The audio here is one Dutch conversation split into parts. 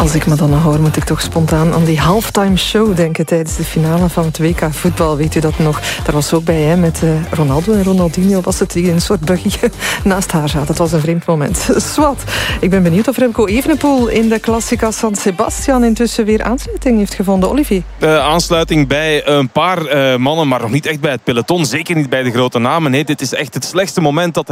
Als ik me dan nog hoor, moet ik toch spontaan aan die halftime show denken tijdens de finale van het WK voetbal. Weet u dat nog? Daar was ook bij, hè, met Ronaldo en Ronaldinho was het die een soort buggy naast haar zat. Het was een vreemd moment. Swat. Ik ben benieuwd of Remco Evenepoel in de Classica San Sebastian intussen weer aansluiting heeft gevonden. Olivier? Aansluiting bij een paar mannen, maar nog niet echt bij het peloton. Zeker niet bij de grote namen. Nee, dit is echt het slechtste moment dat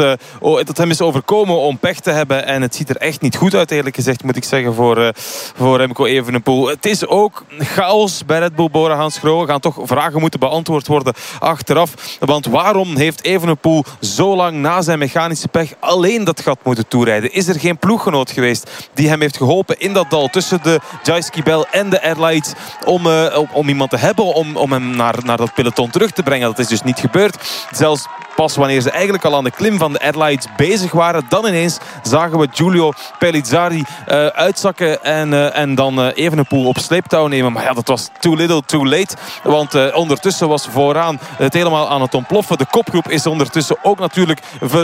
hem is overkomen om pech te hebben. En het ziet er echt niet goed uit, eerlijk gezegd, moet ik zeggen, voor Remco Evenepoel. Het is ook chaos bij Red Bull Bora Hansgrohe. Er gaan toch vragen moeten beantwoord worden achteraf. Want waarom heeft Evenepoel zo lang na zijn mechanische pech alleen dat gat moeten toerijden? Is er geen ploeggenoot geweest die hem heeft geholpen in dat dal tussen de Jayski Bell en de Airlights om iemand te hebben om hem naar dat peloton terug te brengen? Dat is dus niet gebeurd. Zelfs pas wanneer ze eigenlijk al aan de klim van de Airlights bezig waren, dan ineens zagen we Giulio Pellizzari uitzakken en dan Evenepoel op sleeptouw nemen. Maar ja, dat was too little, too late. Want ondertussen was vooraan het helemaal aan het ontploffen. De kopgroep is ondertussen ook natuurlijk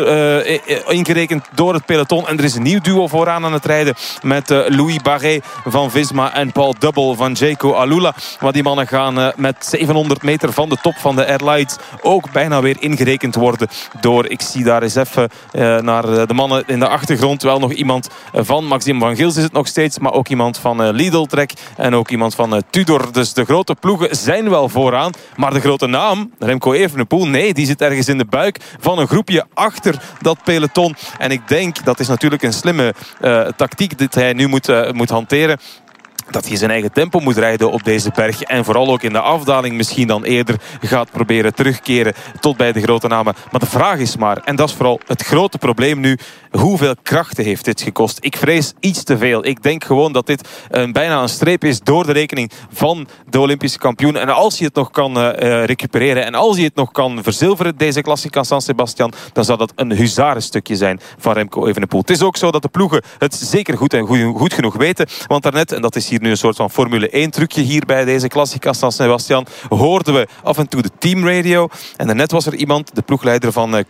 ingerekend door het peloton. En er is een nieuw duo vooraan aan het rijden met Louis Barret van Visma en Paul Double van Jayco Alula. Maar die mannen gaan met 700 meter van de top van de Airlights ook bijna weer ingerekend worden door, ik zie daar eens even naar de mannen in de achtergrond, wel nog iemand van Maxime van Gils is het nog steeds, maar ook iemand van Lidl Trek en ook iemand van Tudor. Dus de grote ploegen zijn wel vooraan, maar de grote naam, Remco Evenepoel, nee, die zit ergens in de buik van een groepje achter dat peloton. En ik denk, dat is natuurlijk een slimme tactiek die hij nu moet hanteren, dat hij zijn eigen tempo moet rijden op deze berg. En vooral ook in de afdaling misschien dan eerder gaat proberen terugkeren tot bij de grote namen. Maar de vraag is maar, en dat is vooral het grote probleem nu, hoeveel krachten heeft dit gekost? Ik vrees iets te veel. Ik denk gewoon dat dit bijna een streep is door de rekening van de Olympische kampioen. En als hij het nog kan recupereren en als hij het nog kan verzilveren, deze Classica San Sebastian, dan zal dat een huzarenstukje zijn van Remco Evenepoel. Het is ook zo dat de ploegen het zeker goed genoeg weten. Want daarnet, en dat is hier nu een soort van Formule 1 trucje hier bij deze Classica San Sebastian, hoorden we af en toe de teamradio. En daarnet was er iemand, de ploegleider van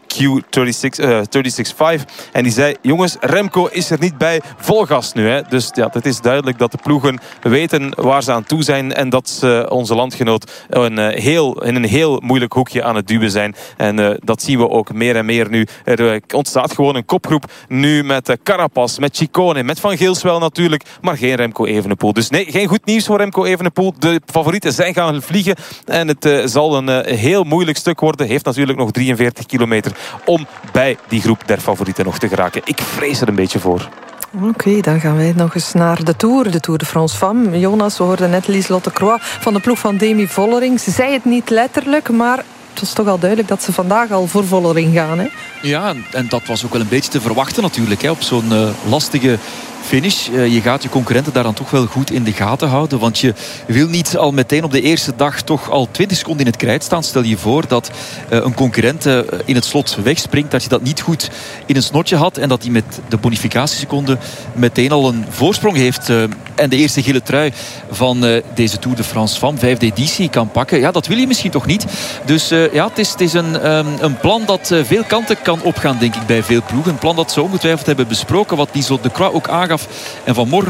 Q365, en die zei, jongens, Remco is er niet bij, vol gas nu. Hè. Dus ja, het is duidelijk dat de ploegen weten waar ze aan toe zijn en dat ze onze landgenoot in een heel moeilijk hoekje aan het duwen zijn. En dat zien we ook meer en meer nu. Er ontstaat gewoon een kopgroep nu met Carapaz, met Ciccone, met Van Gils wel natuurlijk, maar geen Remco Evenepoel. Dus nee, geen goed nieuws voor Remco Evenepoel. De favorieten zijn gaan vliegen en het zal een heel moeilijk stuk worden. Heeft natuurlijk nog 43 kilometer om bij die groep der favorieten nog te geraken. Ik vrees er een beetje voor. Oké, dan gaan wij nog eens naar de Tour de France Femme. Jonas, we hoorden net Lieselotte Croix van de ploeg van Demi Vollering. Ze zei het niet letterlijk, maar het was toch al duidelijk dat ze vandaag al voor Vollering gaan, hè? Ja, en dat was ook wel een beetje te verwachten natuurlijk, hè, op zo'n lastige finish. Je gaat je concurrenten daar dan toch wel goed in de gaten houden, want je wil niet al meteen op de eerste dag toch al 20 seconden in het krijt staan. Stel je voor dat een concurrent in het slot wegspringt, dat je dat niet goed in een snotje had en dat hij met de bonificatieseconde meteen al een voorsprong heeft en de eerste gele trui van deze Tour de France Femme, 5e editie, kan pakken. Ja, dat wil je misschien toch niet. Dus ja, het is een plan dat veel kanten kan opgaan, denk ik, bij veel ploegen. Een plan dat ze ongetwijfeld hebben besproken, wat Lieselotte de Croix ook aangaf en vanmorgen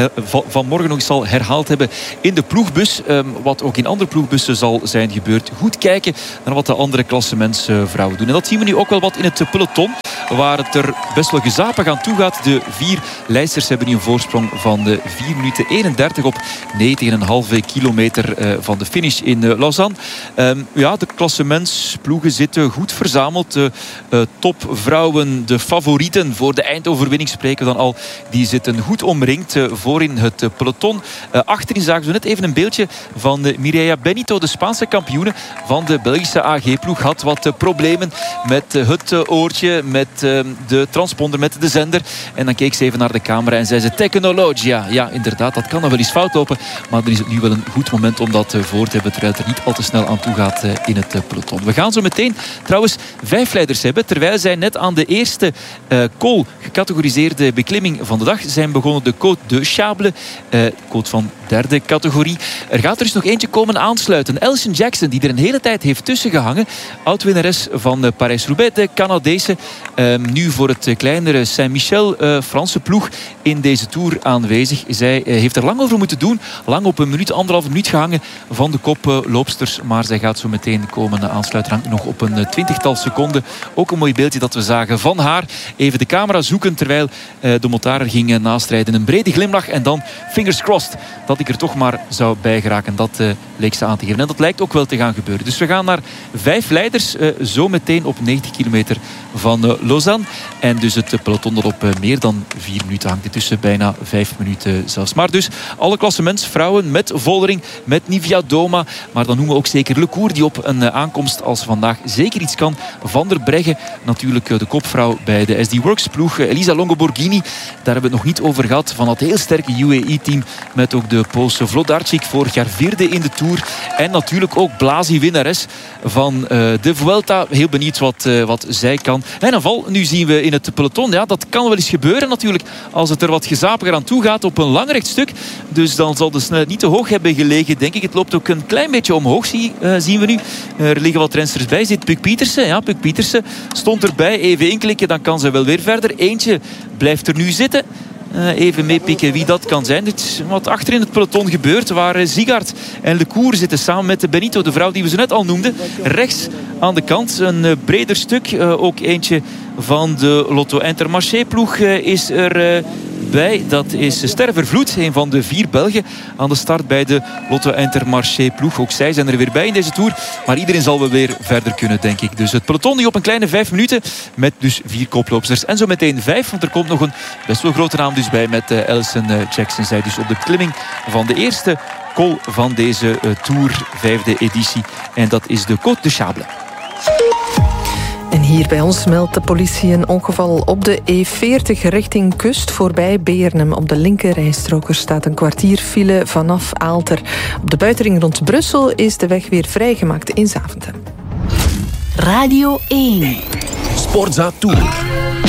nog eens zal herhaald hebben in de ploegbus. Wat ook in andere ploegbussen zal zijn gebeurd. Goed kijken naar wat de andere klassementsvrouwen doen. En dat zien we nu ook wel wat in het peloton, waar het er best wel gezapig aan toe gaat. De 4 leidsters hebben nu een voorsprong van 4 minuten 31 op 19,5 kilometer van de finish in Lausanne. Ja, de klassementsploegen zitten goed verzameld. De topvrouwen, de favorieten voor de eindoverwinning spreken we dan al, die zitten goed omringd voorin het peloton. Achterin zagen we net even een beeldje van Mireia Benito, de Spaanse kampioene van de Belgische AG-ploeg. Had wat problemen met het oortje, met de transponder, met de zender. En dan keek ze even naar de camera en zei ze Technologia. Ja, inderdaad, dat kan dan wel eens fout lopen. Maar dan is het nu wel een goed moment om dat voor te hebben, terwijl het er niet al te snel aan toe gaat in het peloton. We gaan zo meteen trouwens 5 leiders hebben, terwijl zij net aan de eerste col gecategoriseerde beklimming van de dag zijn begonnen, de Côte de Chable, Côte van 3e categorie. Er gaat er dus nog eentje komen aansluiten. Alison Jackson, die er een hele tijd heeft tussen gehangen, oud-winnares van Parijs-Roubaix, de Canadese, nu voor het kleinere Saint-Michel Franse ploeg in deze Tour aanwezig. Zij Zij heeft er lang over moeten doen. Lang op 1 minuut, 1,5 minuut gehangen van de koploopsters. Maar zij gaat zo meteen komen aansluiten nog op een 20-tal seconden. Ook een mooi beeldje dat we zagen van haar. Even de camera zoeken terwijl de motarer ging naastrijden. Een brede glimlach en dan fingers crossed dat ik er toch maar zou bij geraken. Dat leek ze aan te geven. En dat lijkt ook wel te gaan gebeuren. Dus we gaan naar 5 leiders. Zo meteen op 90 kilometer van Lausanne. En dus het peloton dat op meer dan 4 minuten hangt. Tussen bijna 5 minuten zelfs. Maar dus alle klassementsvrouwen met Vollering, met Nivia Doma. Maar dan noemen we ook zeker Le Cour die op een aankomst als vandaag zeker iets kan. Van der Breggen, natuurlijk de kopvrouw bij de SD Works ploeg. Elisa Longo-Borghini, daar hebben we het nog niet over gehad. Van dat heel sterke UAE-team met ook de Poolse Wlodarczyk, vorig jaar 4e in de Tour. En natuurlijk ook Blasi, winnares van de Vuelta. Heel benieuwd wat zij kan. En een val, nu zien we in het peloton. Ja, dat kan wel eens gebeuren natuurlijk. Als het er wat gezapiger aan toe gaat op een lang rechtstuk. Dus dan zal de snelheid niet te hoog hebben gelegen, denk ik. Het loopt ook een klein beetje omhoog, zien we nu. Er liggen wat rensters bij. Zit Puk Pietersen. Ja, Puk Pietersen stond erbij. Even inklikken, dan kan ze wel weer verder. Eentje blijft er nu zitten. Even meepikken wie dat kan zijn. Dit is wat achter in het peloton gebeurt, waar Zigaard en Le Cour zitten samen met Benito, de vrouw die we zo net al noemden. Rechts aan de kant een breder stuk. Ook eentje van de Lotto Intermarché ploeg is er bij. Dat is Ster Vervloed, een van de 4 Belgen aan de start bij de Lotto Intermarché ploeg. Ook zij zijn er weer bij in deze Tour. Maar iedereen zal wel weer verder kunnen, denk ik. Dus het peloton die op een kleine 5 minuten met dus 4 koploopsters. En zo meteen 5, want er komt nog een best wel grote naam dus bij met Alison Jackson. Zij dus op de beklimming van de eerste col van deze Tour, 5e editie. En dat is de Côte de Sable. En hier bij ons meldt de politie een ongeval op de E40 richting kust voorbij Beernem. Op de linkerrijstrook staat een kwartier file vanaf Aalter. Op de buitenring rond Brussel is de weg weer vrijgemaakt in Zaventem. Radio 1. Sportza Tour.